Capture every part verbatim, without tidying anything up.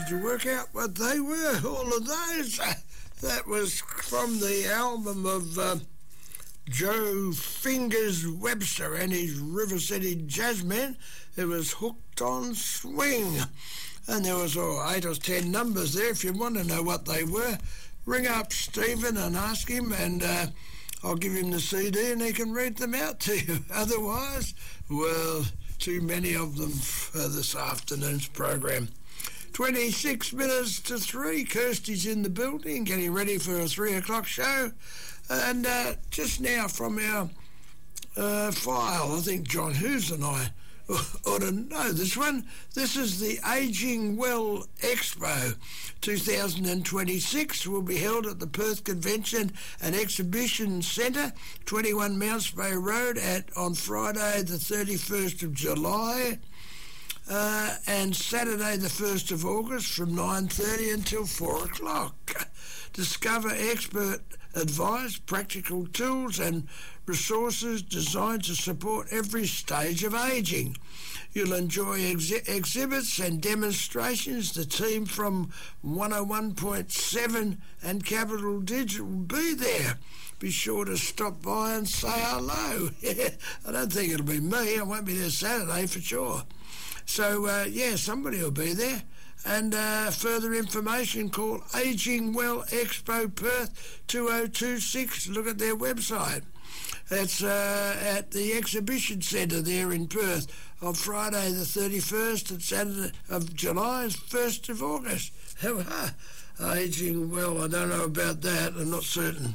Did you work out what they were? All of those? That was from the album of uh, Joe Fingers Webster and his River City Jazzmen. It was Hooked on Swing. And there was oh, eight or ten numbers there. If you want to know what they were, ring up Stephen and ask him, and uh, I'll give him the C D and he can read them out to you. Otherwise, well, too many of them for this afternoon's program. twenty-six minutes to three. Kirsty's in the building, getting ready for a three o'clock show. And uh, just now from our uh, file, I think John Hughes and I ought to know this one. This is the Ageing Well Expo two thousand twenty-six. Will be held at the Perth Convention and Exhibition Centre, twenty-one Mounts Bay Road, at on Friday the thirty-first of July. Uh, and Saturday the first of August from nine thirty until four o'clock. Discover expert advice, practical tools and resources designed to support every stage of ageing. You'll enjoy ex- exhibits and demonstrations. The team from one oh one point seven and Capital Digital will be there. Be sure to stop by and say hello. I don't think it'll be me. I won't be there Saturday for sure. So, uh, yeah, somebody will be there. And uh, further information, call Ageing Well Expo Perth two oh two six. Look at their website. It's uh, at the Exhibition Centre there in Perth on Friday the thirty-first and Saturday of July, first of August. Ageing Well, I don't know about that. I'm not certain.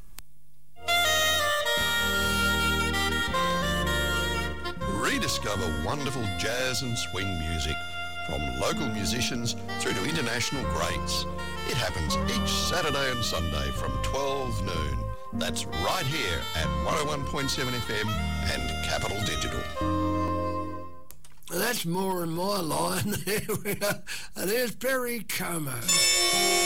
Rediscover wonderful jazz and swing music from local musicians through to international greats. It happens each Saturday and Sunday from twelve noon. That's right here at one oh one point seven F M and Capital Digital. That's more in my line. There we are. And there's Perry Como.